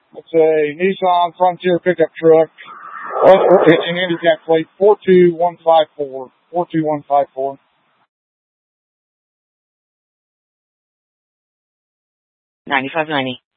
It's a Nissan Frontier pickup truck. In handicap plate 42154. 42154. 9590.